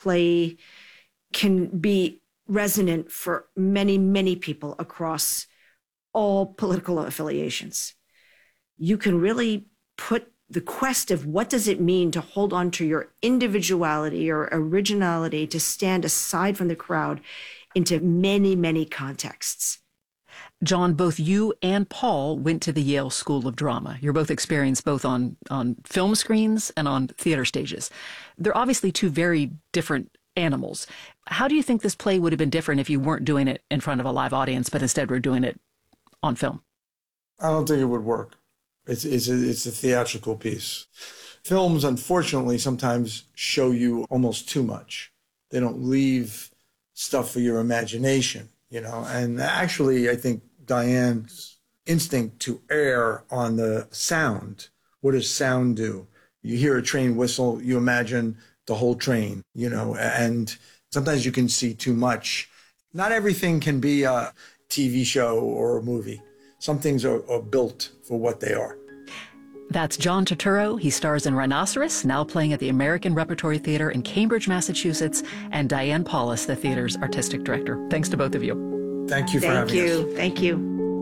play can be resonant for many, many people across all political affiliations. You can really put the quest of what does it mean to hold on to your individuality or originality, to stand aside from the crowd, into many, many contexts. John, both you and Paul went to the Yale School of Drama. You're both experienced both on film screens and on theater stages. They're obviously two very different animals. How do you think this play would have been different if you weren't doing it in front of a live audience, but instead were doing it on film? I don't think it would work. It's a theatrical piece. Films, unfortunately, sometimes show you almost too much. They don't leave stuff for your imagination, you know. And actually, I think Diane's instinct to err on the sound. What does sound do? You hear a train whistle, you imagine the whole train, you know, and sometimes you can see too much. Not everything can be a TV show or a movie. Some things are built for what they are. That's John Turturro. He stars in Rhinoceros, now playing at the American Repertory Theater in Cambridge, Massachusetts, and Diane Paulus, the theater's artistic director. Thanks to both of you. Thank you for having us. Thank you.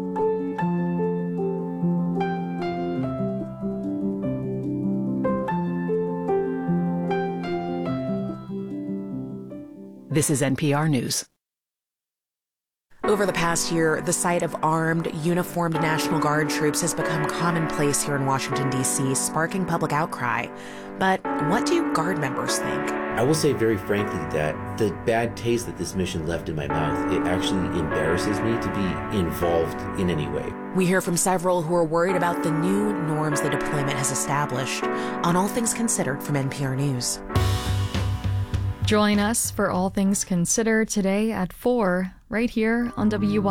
This is NPR News. Over the past year, the sight of armed, uniformed National Guard troops has become commonplace here in Washington, D.C., sparking public outcry. But what do Guard members think? I will say very frankly that the bad taste that this mission left in my mouth, it actually embarrasses me to be involved in any way. We hear from several who are worried about the new norms the deployment has established. On All Things Considered from NPR News. Join us for All Things Considered today at 4, right here on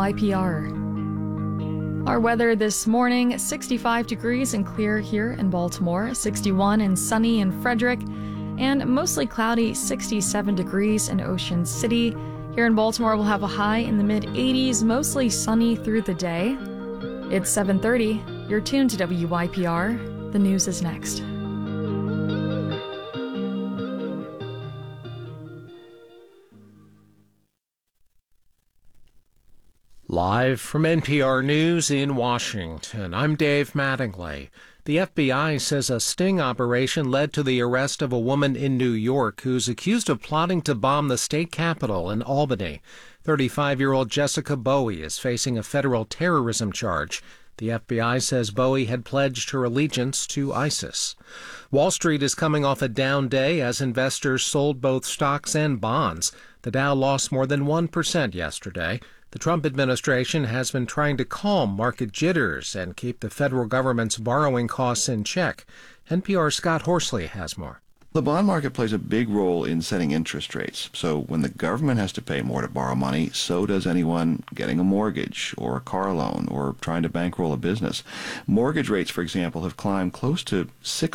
WYPR. Our weather this morning, 65 degrees and clear here in Baltimore, 61 and sunny in Frederick, and mostly cloudy, 67 degrees in Ocean City. Here in Baltimore, we'll have a high in the mid-80s, mostly sunny through the day. It's 7:30. You're tuned to WYPR. The news is next. Live from NPR News in Washington, I'm Dave Mattingly. The FBI says a sting operation led to the arrest of a woman in New York who's accused of plotting to bomb the state capitol in Albany. 35-year-old Jessica Bowie is facing a federal terrorism charge. The FBI says Bowie had pledged her allegiance to ISIS. Wall Street is coming off a down day as investors sold both stocks and bonds. The Dow lost more than 1% yesterday. The Trump administration has been trying to calm market jitters and keep the federal government's borrowing costs in check. NPR's Scott Horsley has more. The bond market plays a big role in setting interest rates. So when the government has to pay more to borrow money, so does anyone getting a mortgage or a car loan or trying to bankroll a business. Mortgage rates, for example, have climbed close to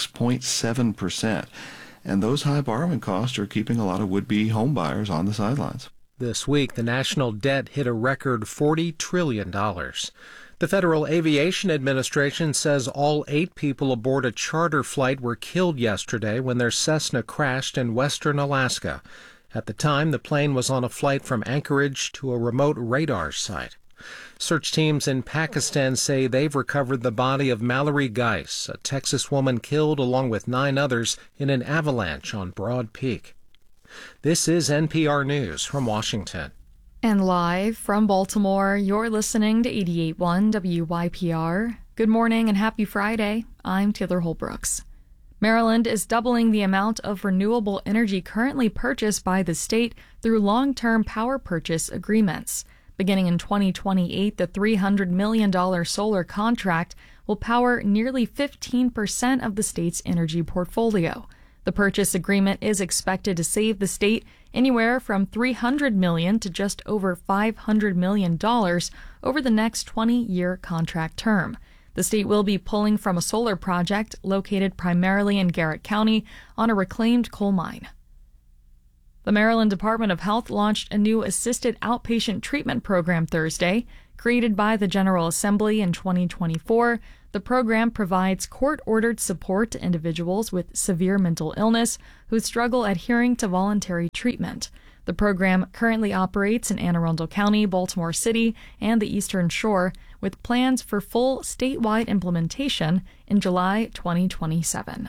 6.7%. And those high borrowing costs are keeping a lot of would-be home buyers on the sidelines. This week, the national debt hit a record $40 trillion. The Federal Aviation Administration says all 8 people aboard a charter flight were killed yesterday when their Cessna crashed in western Alaska. At the time, the plane was on a flight from Anchorage to a remote radar site. Search teams in Pakistan say they've recovered the body of Mallory Geis, a Texas woman killed along with 9 others in an avalanche on Broad Peak. This is NPR News from Washington. And live from Baltimore, you're listening to 88.1 WYPR. Good morning and happy Friday. I'm Taylor Holbrooks. Maryland is doubling the amount of renewable energy currently purchased by the state through long-term power purchase agreements. Beginning in 2028, the $300 million solar contract will power nearly 15% of the state's energy portfolio. The purchase agreement is expected to save the state anywhere from $300 million to just over $500 million over the next 20-year contract term. The state will be pulling from a solar project located primarily in Garrett County on a reclaimed coal mine. The Maryland Department of Health launched a new assisted outpatient treatment program Thursday. Created by the General Assembly in 2024, The program provides court-ordered support to individuals with severe mental illness who struggle adhering to voluntary treatment. The program currently operates in Anne Arundel County, Baltimore City, and the Eastern Shore, with plans for full statewide implementation in July 2027.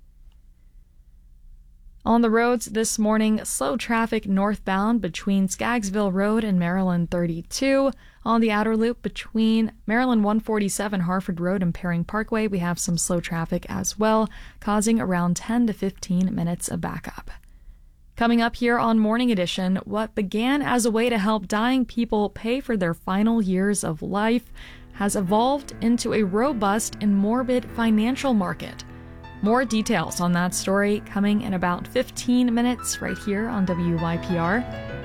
On the roads this morning, slow traffic northbound between Skaggsville Road and Maryland 32. On the outer loop between Maryland 147, Harford Road, and Perring Parkway, we have some slow traffic as well, causing around 10 to 15 minutes of backup. Coming up here on Morning Edition, what began as a way to help dying people pay for their final years of life has evolved into a robust and morbid financial market. More details on that story coming in about 15 minutes right here on WYPR.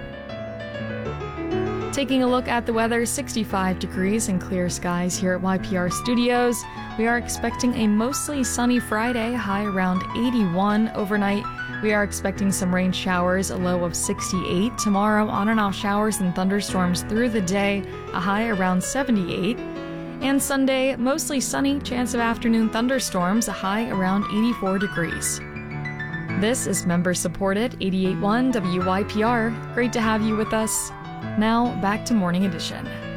Taking a look at the weather, 65 degrees and clear skies here at YPR Studios. We are expecting a mostly sunny Friday, high around 81 overnight. We are expecting some rain showers, a low of 68. Tomorrow, on and off showers and thunderstorms through the day, a high around 78. And Sunday, mostly sunny, chance of afternoon thunderstorms, a high around 84 degrees. This is member-supported 88.1 WYPR. Great to have you with us. Now, back to Morning Edition.